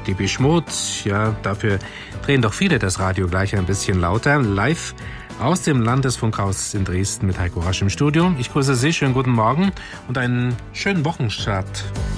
Depeche Mode. Ja, dafür drehen doch viele das Radio gleich ein bisschen lauter. Live aus dem Landesfunkhaus in Dresden mit Heiko Rasch im Studio. Ich grüße Sie, schönen guten Morgen und einen schönen Wochenstart.